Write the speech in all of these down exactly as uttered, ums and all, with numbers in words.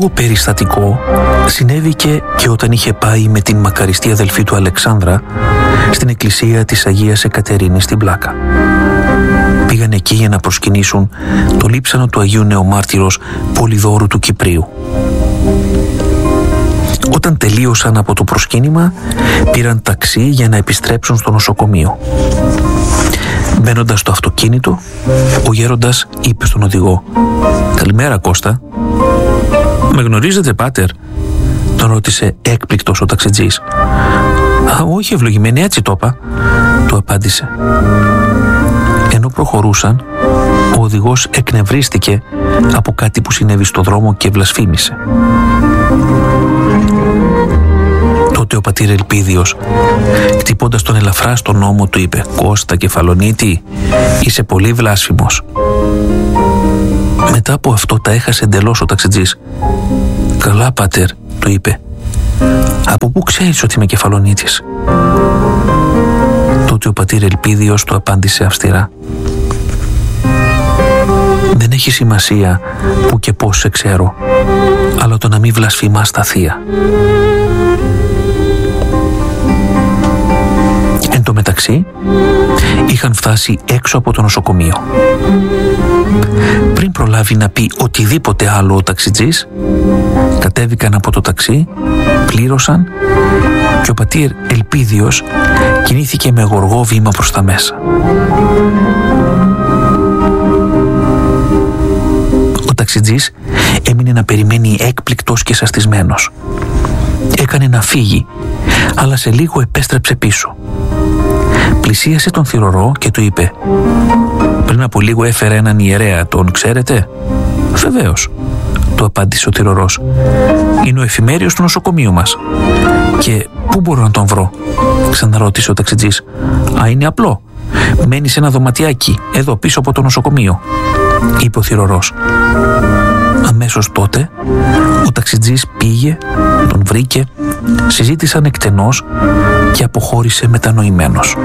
ανάλογο περιστατικό συνέβηκε και όταν είχε πάει με την μακαριστή αδελφή του Αλεξάνδρα στην εκκλησία της Αγίας Εκατερίνης στην Πλάκα. Πήγαν εκεί για να προσκυνήσουν το λείψανο του Αγίου Νεομάρτυρος Πολυδώρου του Κυπρίου. Όταν τελείωσαν από το προσκύνημα, πήραν ταξί για να επιστρέψουν στο νοσοκομείο. Μπαίνοντας στο αυτοκίνητο, ο γέροντας είπε στον οδηγό: «Καλημέρα, Κώστα». «Με γνωρίζετε, πάτερ?» τον ρώτησε έκπληκτος ο ταξιτζής. «Α, όχι, ευλογημένη, έτσι το είπα», του απάντησε. Ενώ προχωρούσαν, ο οδηγός εκνευρίστηκε από κάτι που συνέβη στο δρόμο και βλασφήμισε. Τότε ο πατήρ Ελπίδιος, χτυπώντας τον ελαφρά στον ώμο, του είπε: «Κώστα Κεφαλονίτη, είσαι πολύ βλάσφημος». Μετά από αυτό τα έχασε εντελώς ο ταξιτζής. «Καλά, πάτερ», του είπε. «Από πού ξέρεις ότι είμαι Κεφαλονίτης?» Τότε ο πατήρ Ελπίδιος του απάντησε αυστηρά: «Δεν έχει σημασία που και πώς σε ξέρω, αλλά το να μην βλασφημάς τα θεία». Εν τω μεταξύ, είχαν φτάσει έξω από το νοσοκομείο. Πριν προλάβει να πει οτιδήποτε άλλο ο ταξιτζής, κατέβηκαν από το ταξί, πλήρωσαν και ο πατήρ Ελπίδιος κινήθηκε με γοργό βήμα προς τα μέσα. Ο ταξιτζής έμεινε να περιμένει έκπληκτος και σαστισμένος. Έκανε να φύγει, αλλά σε λίγο επέστρεψε πίσω. Πλησίασε τον θυρωρό και του είπε: «Πριν από λίγο έφερε έναν ιερέα, τον ξέρετε?» «Βεβαίως», του απάντησε ο θυρωρός. «Είναι ο εφημέριος του νοσοκομείου μας». «Και πού μπορώ να τον βρω?» ξαναρώτησε ο ταξιτζής. «Α, είναι απλό. Μένει σε ένα δωματιάκι, εδώ πίσω από το νοσοκομείο», είπε ο θυρωρός. Αμέσως τότε ο ταξιτζής πήγε, τον βρήκε, συζήτησαν εκτενώς και αποχώρησε μετανοημένος.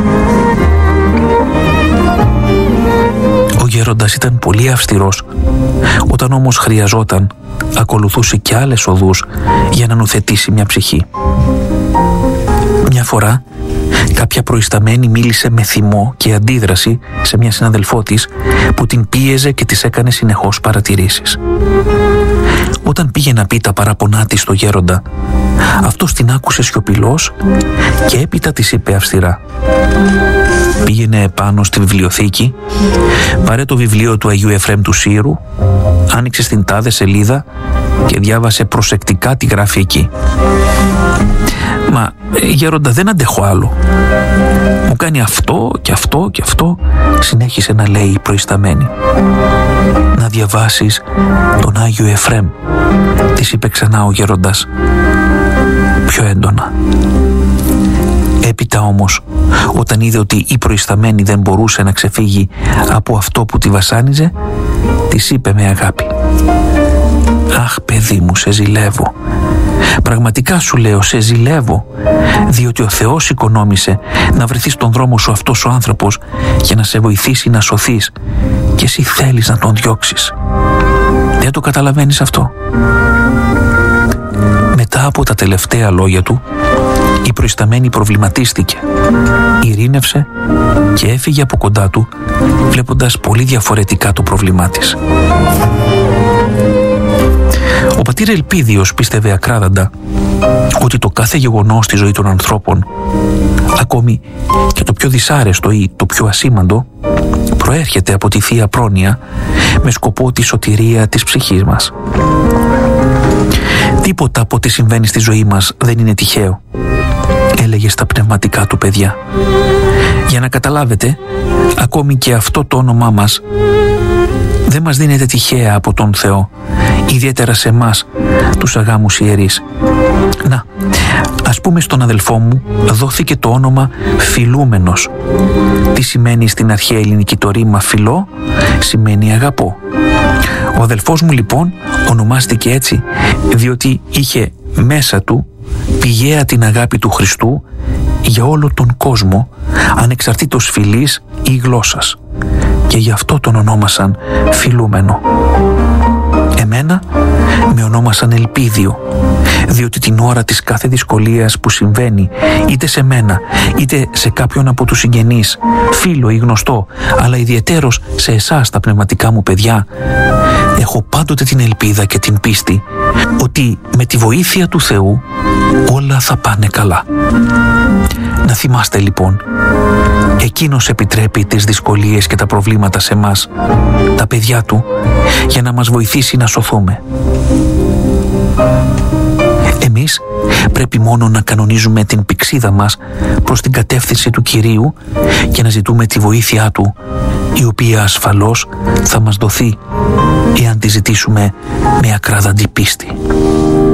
Ο γέροντας ήταν πολύ αυστηρός. Όταν όμως χρειαζόταν, ακολουθούσε και άλλες οδούς για να νουθετήσει μια ψυχή. Μια φορά, κάποια προϊσταμένη μίλησε με θυμό και αντίδραση σε μια συναδελφό της που την πίεζε και της έκανε συνεχώς παρατηρήσεις. Όταν πήγε να πει τα παράπονά της στο γέροντα, αυτός την άκουσε σιωπηλός και έπειτα της είπε αυστηρά: «Πήγαινε επάνω στη βιβλιοθήκη, πάρε το βιβλίο του Αγίου Εφραίμ του Σύρου, άνοιξε στην τάδε σελίδα και διάβασε προσεκτικά τι γράφει εκεί». «Μα γέροντα, δεν αντέχω άλλο. Μου κάνει αυτό και αυτό και αυτό», συνέχισε να λέει η προϊσταμένη. «Να διαβάσεις τον Άγιο Εφραίμ», της είπε ξανά ο γέροντας, πιο έντονα. Έπειτα όμως, όταν είδε ότι η προϊσταμένη δεν μπορούσε να ξεφύγει από αυτό που τη βασάνιζε, της είπε με αγάπη: «Αχ, παιδί μου, σε ζηλεύω. Πραγματικά σου λέω, σε ζηλεύω, διότι ο Θεός οικονόμησε να βρεθεί στον δρόμο σου αυτός ο άνθρωπος για να σε βοηθήσει να σωθείς και εσύ θέλεις να τον διώξεις. Δεν το καταλαβαίνεις αυτό?» Μετά από τα τελευταία λόγια του, η προϊσταμένη προβληματίστηκε, ειρήνευσε και έφυγε από κοντά του, βλέποντας πολύ διαφορετικά το πρόβλημά της. Ο πατήρ Ελπίδιος πίστευε ακράδαντα ότι το κάθε γεγονός στη ζωή των ανθρώπων, ακόμη και το πιο δυσάρεστο ή το πιο ασήμαντο, προέρχεται από τη Θεία Πρόνοια με σκοπό τη σωτηρία της ψυχής μας. «Τίποτα από ό,τι συμβαίνει στη ζωή μας δεν είναι τυχαίο», έλεγε στα πνευματικά του παιδιά. «Για να καταλάβετε, ακόμη και αυτό το όνομά μας δεν μας δίνεται τυχαία από τον Θεό, ιδιαίτερα σε εμάς, τους αγάμους ιερείς. Να, ας πούμε στον αδελφό μου δόθηκε το όνομα Φιλούμενος. Τι σημαίνει στην αρχαία ελληνική το ρήμα φιλό? Σημαίνει αγαπώ. Ο αδελφός μου λοιπόν ονομάστηκε έτσι διότι είχε μέσα του πηγαία την αγάπη του Χριστού για όλο τον κόσμο, ανεξαρτήτως φυλής ή γλώσσας, και γι' αυτό τον ονόμασαν Φιλούμενο. Εμένα με ονόμασαν μας ανελπίδιο, διότι την ώρα της κάθε δυσκολίας που συμβαίνει είτε σε μένα είτε σε κάποιον από τους συγγενείς, φίλο ή γνωστό, αλλά ιδιαιτέρως σε εσάς τα πνευματικά μου παιδιά, έχω πάντοτε την ελπίδα και την πίστη ότι με τη βοήθεια του Θεού όλα θα πάνε καλά. Να θυμάστε λοιπόν, Εκείνος επιτρέπει τις δυσκολίες και τα προβλήματα σε μας, τα παιδιά Του, για να μας βοηθήσει να σωθούμε. Εμείς πρέπει μόνο να κανονίζουμε την πηξίδα μας προς την κατεύθυνση του Κυρίου και να ζητούμε τη βοήθειά Του, η οποία ασφαλώς θα μας δοθεί εάν τη ζητήσουμε με ακράδαντη πίστη.